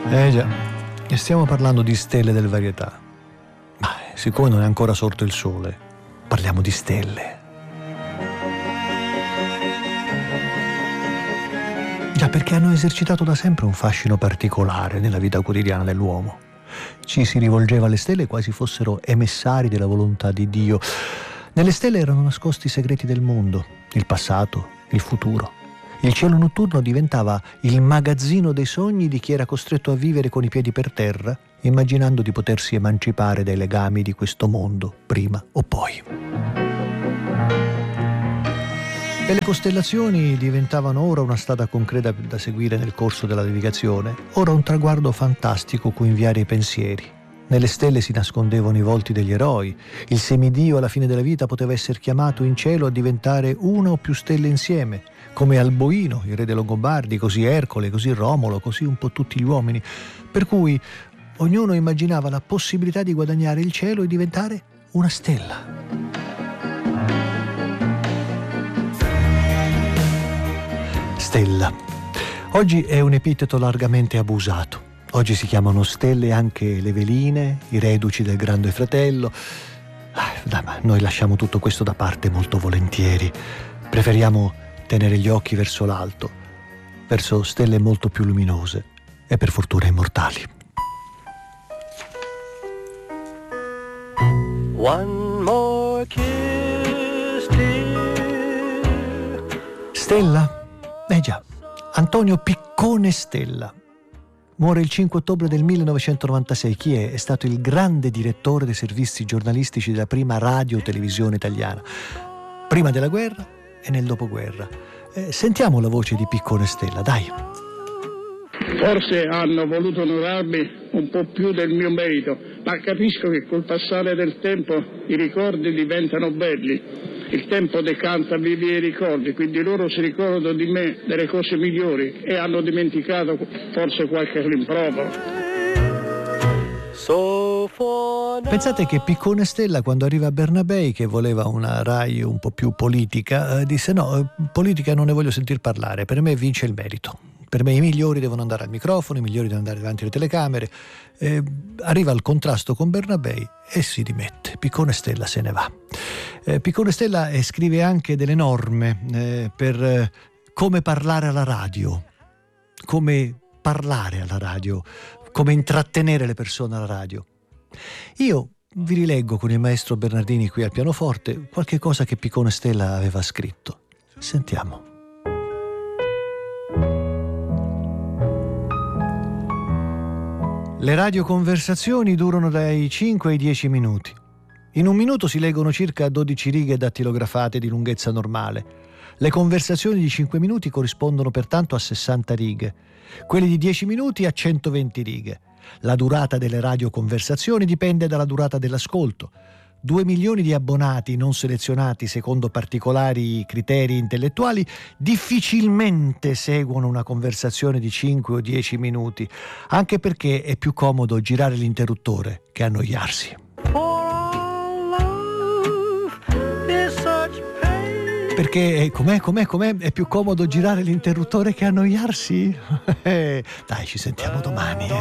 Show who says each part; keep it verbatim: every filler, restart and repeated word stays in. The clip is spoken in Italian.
Speaker 1: Eh già, e stiamo parlando di stelle del varietà. Ma siccome non è ancora sorto il sole, parliamo di stelle. Già, perché hanno esercitato da sempre un fascino particolare nella vita quotidiana dell'uomo. Ci si rivolgeva alle stelle quasi fossero emissari della volontà di Dio. Nelle stelle erano nascosti i segreti del mondo, il passato, il futuro. Il cielo notturno diventava il magazzino dei sogni di chi era costretto a vivere con i piedi per terra, immaginando di potersi emancipare dai legami di questo mondo, prima o poi. E le costellazioni diventavano ora una strada concreta da seguire nel corso della navigazione, ora un traguardo fantastico cui inviare i pensieri. Nelle stelle si nascondevano i volti degli eroi. Il semidio alla fine della vita poteva essere chiamato in cielo a diventare una o più stelle insieme, come Alboino, il re dei Longobardi, così Ercole, così Romolo, così un po' tutti gli uomini. Per cui ognuno immaginava la possibilità di guadagnare il cielo e diventare una stella. Stella. Oggi è un epiteto largamente abusato. Oggi si chiamano stelle anche le veline, i reduci del Grande Fratello. Ah, dai, ma noi lasciamo tutto questo da parte molto volentieri. Preferiamo tenere gli occhi verso l'alto, verso stelle molto più luminose e per fortuna immortali.
Speaker 2: One more kiss, dear.
Speaker 1: Stella? Eh già, Antonio Piccone Stella. Muore il cinque ottobre del millenovecentonovantasei. Chi è? È stato il grande direttore dei servizi giornalistici della prima radio-televisione italiana, prima della guerra e nel dopoguerra. Eh, sentiamo la voce di Piccone Stella, dai.
Speaker 3: Forse hanno voluto onorarmi un po' più del mio merito, ma capisco che col passare del tempo i ricordi diventano belli. Il tempo decanta vivi i ricordi, quindi loro si ricordano di me delle cose migliori e hanno dimenticato forse qualche rimprovero.
Speaker 1: Pensate che Piccone Stella, quando arriva a Bernabei, che voleva una Rai un po' più politica, eh, disse no, politica non ne voglio sentir parlare, per me vince il merito. Per me i migliori devono andare al microfono, i migliori devono andare davanti alle telecamere. Eh, arriva al contrasto con Bernabei e si dimette. Piccone Stella se ne va. Eh, Piccone Stella eh, scrive anche delle norme eh, per eh, come parlare alla radio, come parlare alla radio, come intrattenere le persone alla radio. Io vi rileggo con il maestro Bernardini qui al pianoforte qualche cosa che Piccone Stella aveva scritto. Sentiamo. Le radioconversazioni durano dai cinque ai dieci minuti. In un minuto si leggono circa dodici righe dattilografate di lunghezza normale. Le conversazioni di cinque minuti corrispondono pertanto a sessanta righe, quelle di dieci minuti a centoventi righe. La durata delle radioconversazioni dipende dalla durata dell'ascolto. Due milioni di abbonati non selezionati secondo particolari criteri intellettuali difficilmente seguono una conversazione di cinque o dieci minuti, anche perché è più comodo girare l'interruttore che annoiarsi. Perché com'è, com'è, com'è? È più comodo girare l'interruttore che annoiarsi? Dai, ci sentiamo domani. Eh.